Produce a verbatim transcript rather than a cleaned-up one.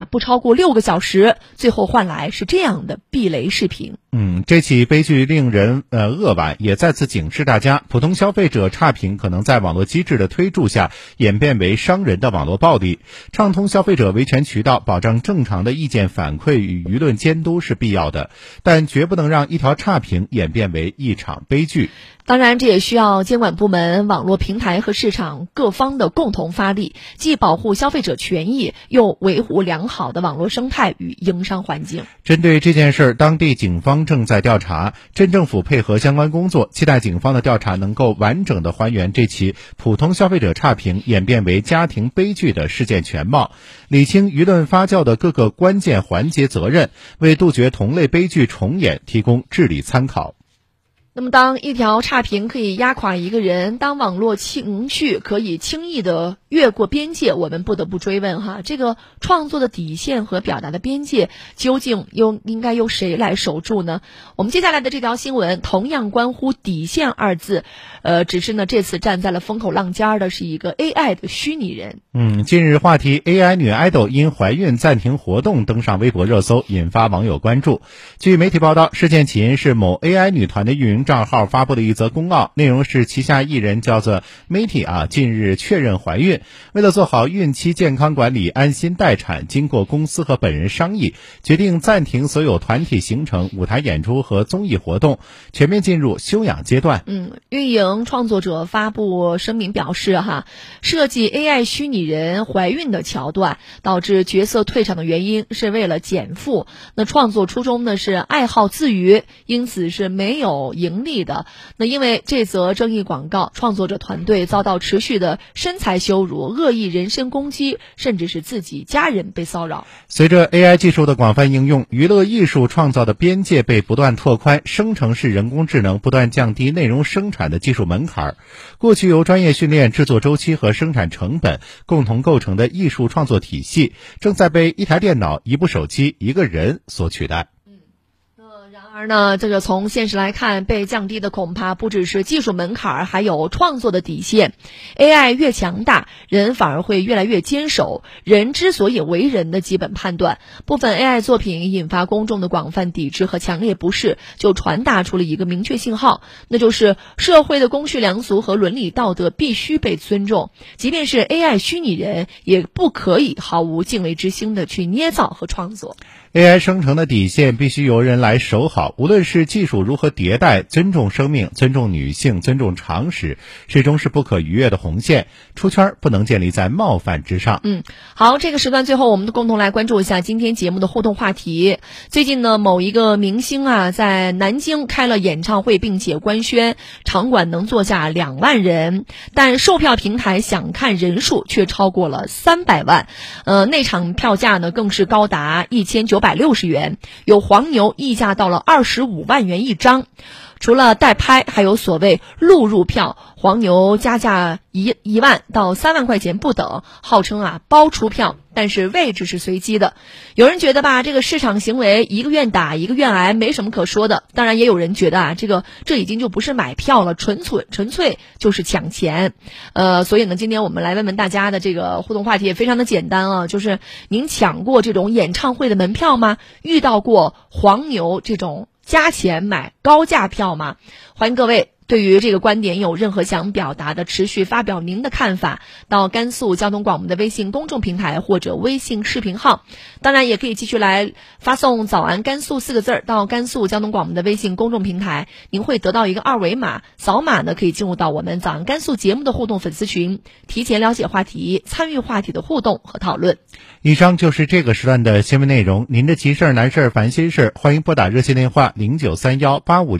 不超过六个小时，最后换来是这样的避雷视频。 嗯，这起悲剧令人呃扼腕，也再次警示大家，普通消费者差评可能在网络机制的推助下演变为伤人的网络暴力。畅通消费者维权渠道，保障正常的意见反馈与舆论监督是必要的，但绝不能让一条差评演变为一场悲剧。 当然，这也需要监管部门、网络平台和市场各方的共同发力，既保护消费者权益，又维护良好的网络生态与营商环境。 针对这件事，当地警方正在调查，镇政府配合相关工作，期待警方的调查能够完整的还原这起普通消费者差评演变为家庭悲剧的事件全貌，理清舆论发酵的各个关键环节责任，为杜绝同类悲剧重演提供治理参考。 那么当一条差评可以压垮一个人，当网络情绪可以轻易的越过边界，我们不得不追问哈，这个创作的底线和表达的边界究竟又应该由谁来守住呢？我们接下来的这条新闻同样关乎底线二字，呃，只是呢这次站在了风口浪尖的是一个 A I 的虚拟人。 嗯，近日话题 A I 女 idol 因怀孕暂停活动登上微博热搜，引发网友关注。据媒体报道，事件起因是某 A I 女团的运营账号发布了一则公告，内容是旗下艺人叫做 Meti 啊，近日确认怀孕，为了做好孕期健康管理，安心待产，经过公司和本人商议，决定暂停所有团体行程、舞台演出和综艺活动，全面进入休养阶段。 嗯，运营创作者发布声明表示哈，设计 A I 虚拟人怀孕的桥段，导致角色退场的原因是为了减负。那创作初衷呢是爱好自娱，因此是没有盈利的。那因为这则争议广告，创作者团队遭到持续的身材羞辱、恶意人身攻击，甚至是自己家人被骚扰。 随着 A I 技术的广泛应用，娱乐艺术创造的边界被不断拓宽，生成式人工智能不断降低内容生产的技术门槛。过去由专业训练、制作周期和生产成本共同构成的艺术创作体系，正在被一台电脑、一部手机、一个人所取代。 然而呢，这个从现实来看，被降低的恐怕不只是技术门槛，还有创作的底线。A I 越强大，人反而会越来越坚守人之所以为人的基本判断。部分 A I 作品引发公众的广泛抵制和强烈不适，就传达出了一个明确信号，那就是社会的公序良俗和伦理道德必须被尊重，即便是 A I 虚拟人，也不可以毫无敬畏之心的去捏造和创作。 A I 生成的底线必须由人来守好，无论是技术如何迭代，尊重生命、尊重女性、尊重常识，始终是不可逾越的红线。出圈不能建立在冒犯之上。 嗯，好，这个时段最后我们共同来关注一下今天节目的互动话题。最近呢，某一个明星啊，在南京开了演唱会，并且官宣场馆能坐下两万人，但售票平台想看人数却超过了三百万。呃，那场票价呢，更是高达一千九百六十元，有黄牛溢价到了二十五万元一张。除了代拍，还有所谓录入票，黄牛加价一一万到三万块钱不等，号称啊包出票，但是位置是随机的。有人觉得吧，这个市场行为一个愿打一个愿挨，没什么可说的。当然也有人觉得啊，这个这已经就不是买票了，纯粹纯粹就是抢钱。呃，所以呢，今天我们来问问大家的这个互动话题也非常的简单啊，就是您抢过这种演唱会的门票吗？遇到过黄牛这种加钱买高价票吗？欢迎各位对于这个观点有任何想表达的，持续发表您的看法，到甘肃交通广播的微信公众平台或者微信视频号。当然也可以继续来发送早安甘肃四个字到甘肃交通广播的微信公众平台，您会得到一个二维码，扫码呢可以进入到我们早安甘肃节目的互动粉丝群，提前了解话题，参与话题的互动和讨论。 以上就是这个时段的新闻内容，您的急事儿难事儿烦心事，欢迎拨打热线电话零九三幺八五